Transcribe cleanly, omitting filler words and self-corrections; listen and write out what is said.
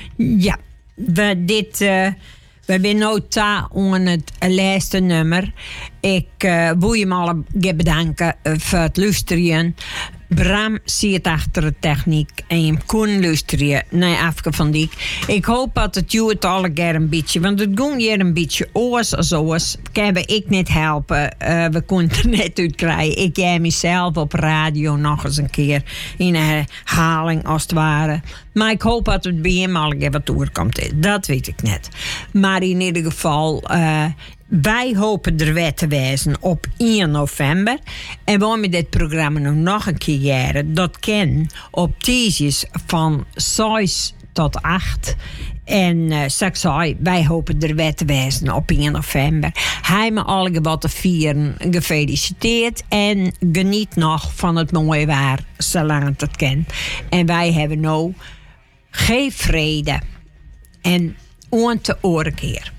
Ja, we zijn nu aan het laatste nummer. Ik wil je allemaal bedanken voor het luisteren. Bram zit achter de techniek en je kon luisteren naar Afke van Dijk. Ik hoop dat het jou het alle keer een beetje, want het ging hier een beetje oors als oors. Kan ik niet helpen. We konden er net uit krijgen. Ik heb mezelf op radio nog eens een keer in een herhaling als het ware. Maar ik hoop dat het bij hem alle keer wat doorkomt. Dat weet ik net. Maar in ieder geval, wij hopen er weer te wijzen op 1 november. En waarom we dit programma nog een keer jaren, dat kan op tijdjes van 6 tot 8. En wij hopen er weer te wijzen op 1 november. Hij me alle wat te vieren gefeliciteerd. En geniet nog van het mooie weer, zolang het kan. En wij hebben nu geen vrede. En oor te oren keer.